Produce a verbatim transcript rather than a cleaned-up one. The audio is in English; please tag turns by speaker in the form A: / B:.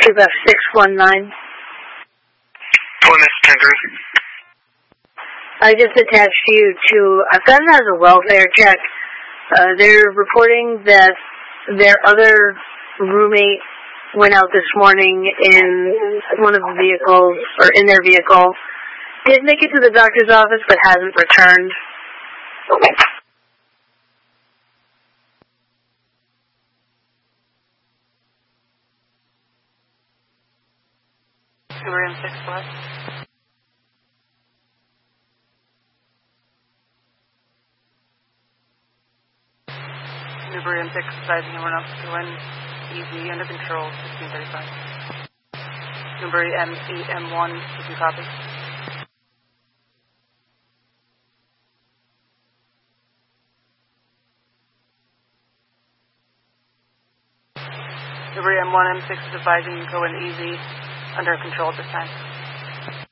A: Two F six one nine.
B: Plymouth ten three.
A: I just attached you to, I've gotten as a welfare check. Uh, they're reporting that their other roommate went out this morning in one of the vehicles, or in their vehicle. Did make it to the doctor's office, but hasn't returned.
C: Number M six what? Number M six advising everyone else to win easy, under control, sixteen thirty-five. Number M eight M one, if you copy. Number M one M six is advising you go in easy, under control at this time.